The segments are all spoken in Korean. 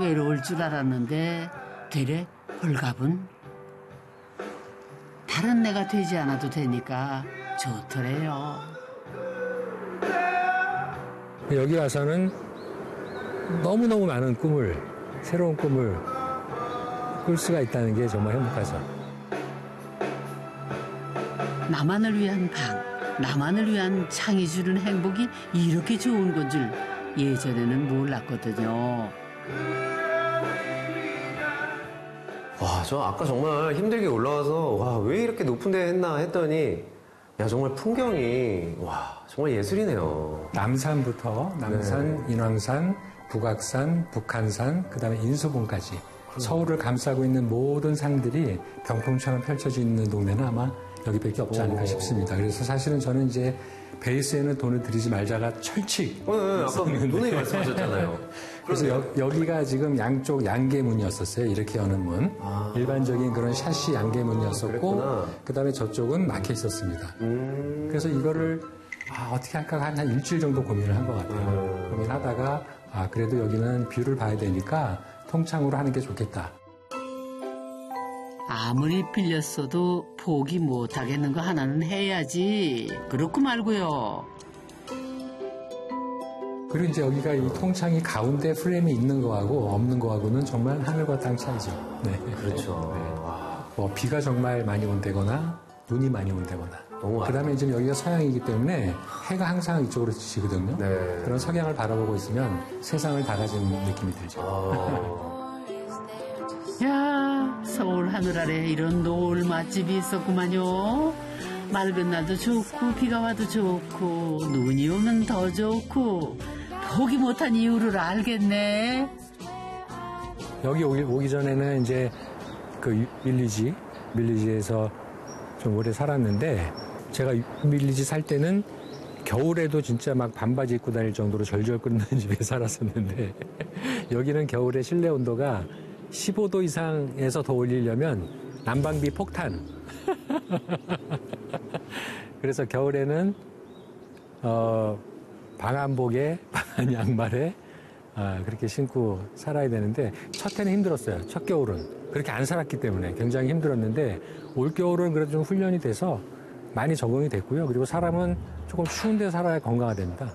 외로울 줄 알았는데 되레 홀가분. 다른 내가 되지 않아도 되니까 좋더래요. 여기 와서는 너무너무 많은 꿈을, 새로운 꿈을 꿀 수가 있다는 게 정말 행복하죠. 나만을 위한 방, 나만을 위한 창이 주는 행복이 이렇게 좋은 건 줄 예전에는 몰랐거든요. 와, 저 아까 정말 힘들게 올라와서 와, 왜 이렇게 높은 데 했나 했더니 야, 정말 풍경이 와, 정말 예술이네요. 남산부터 남산, 네. 인왕산, 북악산, 북한산, 그다음에 인수봉까지 서울을 감싸고 있는 모든 산들이 병풍처럼 펼쳐져 있는 동네는 아마 여기밖에 없지 않을까 싶습니다. 그래서 사실은 저는 이제 베이스에는 돈을 들이지 말자가 철칙. 네, 아까 돈에 말씀하셨잖아요. 그래서 여기가 지금 양쪽 양계문이었었어요. 이렇게 여는 문. 일반적인 그런 샤시 양계문이었었고, 그다음에 저쪽은 막혀 있었습니다. 그래서 이거를 어떻게 할까 한 일주일 정도 고민을 한 것 같아요. 고민하다가 그래도 여기는 뷰를 봐야 되니까 통창으로 하는 게 좋겠다. 아무리 빌렸어도 포기 못하겠는 거 하나는 해야지. 그렇고 말고요. 그리고 이제 여기가 이 통창이 가운데 프레임이 있는 거하고 없는 거하고는 정말 하늘과 땅 차이죠. 네. 그렇죠. 네. 뭐 비가 정말 많이 온다거나 눈이 많이 온다거나. 그다음에 이제 여기가 서양이기 때문에 해가 항상 이쪽으로 지거든요. 네. 그런 석양을 바라보고 있으면 세상을 다 가진 느낌이 들죠. 야, 서울 하늘 아래 이런 노을 맛집이 있었구만요. 맑은 날도 좋고 비가 와도 좋고 눈이 오면 더 좋고 포기 못한 이유를 알겠네. 여기 오기 전에는 이제 그 밀리지에서 좀 오래 살았는데 제가 밀리지 살 때는 겨울에도 진짜 막 반바지 입고 다닐 정도로 절절 끓는 집에 살았었는데 여기는 겨울에 실내 온도가 15도 이상에서 더 올리려면 난방비 폭탄. 그래서 겨울에는 방한복에 방한 양말에 그렇게 신고 살아야 되는데 첫 해는 힘들었어요. 첫 겨울은. 그렇게 안 살았기 때문에 굉장히 힘들었는데 올 겨울은 그래도 좀 훈련이 돼서 많이 적응이 됐고요. 그리고 사람은 조금 추운 데 살아야 건강하답니다.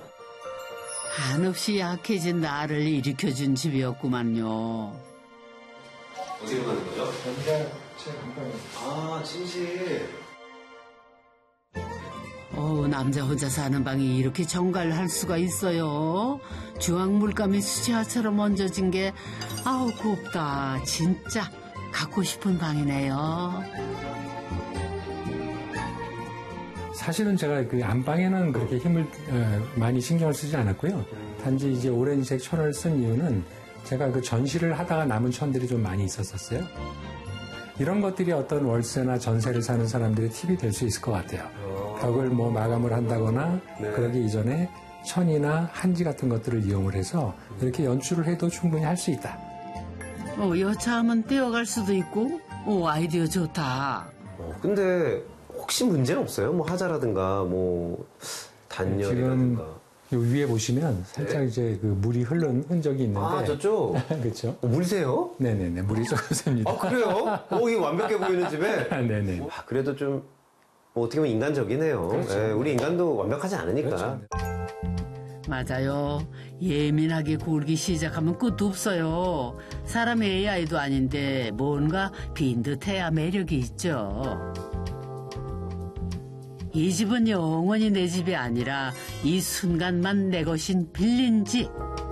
한없이 약해진 나를 일으켜준 집이었구만요. 어디로 가는 거죠? 여기가 제 건강이에요. 침실. 남자 혼자 사는 방이 이렇게 정갈할 수가 있어요. 주황 물감이 수채화처럼 얹어진 게 곱다. 진짜 갖고 싶은 방이네요. 사실은 제가 그 안방에는 그렇게 힘을 많이 신경을 쓰지 않았고요. 단지 이제 오렌지색 천을 쓴 이유는 제가 그 전시를 하다가 남은 천들이 좀 많이 있었어요. 이런 것들이 어떤 월세나 전세를 사는 사람들의 팁이 될 수 있을 것 같아요. 벽을 뭐 마감을 한다거나 그러기 이전에 천이나 한지 같은 것들을 이용을 해서 이렇게 연출을 해도 충분히 할 수 있다. 여차하면 떼어갈 수도 있고 아이디어 좋다. 근데 혹시 문제는 없어요? 뭐 하자라든가 뭐 단열이라든가. 요 위에 보시면 살짝 이제 그 물이 흐른 흔적이 있는데. 저쪽? 그렇죠. 물이세요? 네네네. 물이 조금 셉니다. 그래요? 이게 완벽해 보이는 집에? 네네. 그래도 좀 어떻게 보면 인간적이네요. 그렇죠. 네, 우리 인간도 완벽하지 않으니까. 그렇죠. 맞아요. 예민하게 굴기 시작하면 끝도 없어요. 사람의 AI도 아닌데 뭔가 빈 듯해야 매력이 있죠. 이 집은 영원히 내 집이 아니라 이 순간만 내 것인 빌린 집.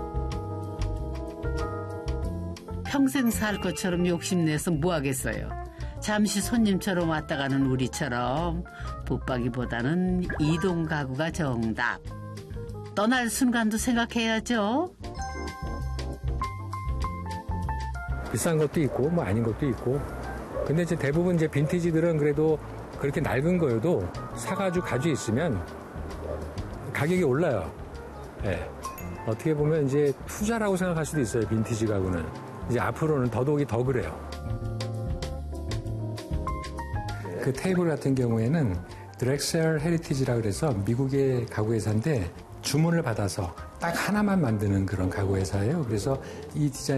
평생 살 것처럼 욕심내서 뭐 하겠어요. 잠시 손님처럼 왔다 가는 우리처럼 붙박이보다는 이동 가구가 정답. 떠날 순간도 생각해야죠. 비싼 것도 있고 뭐 아닌 것도 있고. 근데 이제 대부분 이제 빈티지들은 그래도 그렇게 낡은 거여도 사가지고 가지고 있으면 가격이 올라요. 네. 어떻게 보면 이제 투자라고 생각할 수도 있어요. 빈티지 가구는. 이제 앞으로는 더더욱이 더 그래요. 그 테이블 같은 경우에는 드렉셀 헤리티지라고 그래서 미국의 가구 회사인데 주문을 받아서 딱 하나만 만드는 그런 가구 회사예요. 그래서 이 디자인